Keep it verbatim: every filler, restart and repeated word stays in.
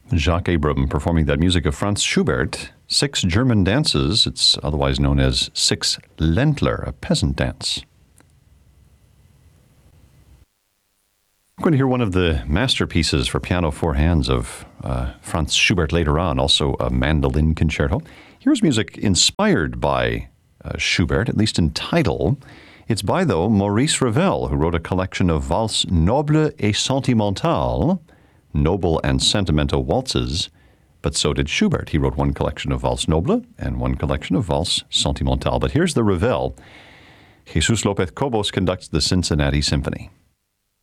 Jacques Abram performing that music of Franz Schubert, Six German Dances. It's otherwise known as Six Ländler, a peasant dance. We're going to hear one of the masterpieces for piano four hands of uh, Franz Schubert later on, also a mandolin concerto. Here's music inspired by uh, Schubert, at least in title. It's by, though, Maurice Ravel, who wrote a collection of valses nobles et sentimentales, noble and sentimental waltzes, but so did Schubert. He wrote one collection of valses nobles and one collection of valses sentimentales. But here's the Ravel. Jesus Lopez Cobos conducts the Cincinnati Symphony.